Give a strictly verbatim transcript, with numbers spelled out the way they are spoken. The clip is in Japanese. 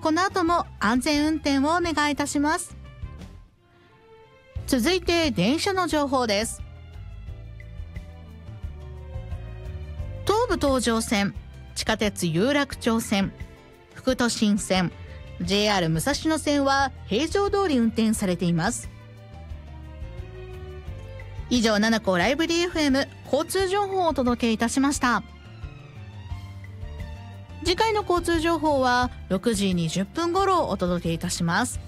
この後も安全運転をお願いいたします。続いて電車の情報です。東武東上線、地下鉄有楽町線、副都心線、ジェイアール 武蔵野線は平常通り運転されています。以上、ななこライブリー エフエム 交通情報をお届けいたしました。次回の交通情報はろくじにじゅっぷん頃お届けいたします。